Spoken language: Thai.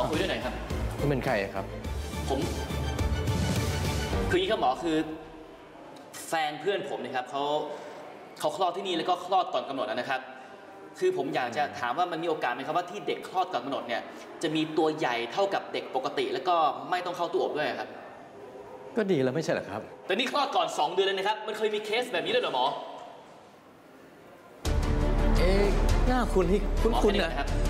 คุยด้วยหน่อยครับคุณเป็นใครครับผมคืออย่างนี้ครับหมอคือแฟนเพื่อนผมนะครับเขาคลอดที่นี่แล้วก็คลอดก่อนกำหนดนะครับคือผมอยากจะถามว่ามันมีโอกาสไหมครับว่าที่เด็กคลอดก่อนกำหนดเนี่ยจะมีตัวใหญ่เท่ากับเด็กปกติแล้วก็ไม่ต้องเข้าตู้อบด้วยครับก็ดีแล้วไม่ใช่หรอครับแต่นี่คลอดก่อน2 เดือนเลยนะครับมันเคยมีเคสแบบนี้ด้วยเหรอหมอหน้าคุณที่คุ้นๆนะ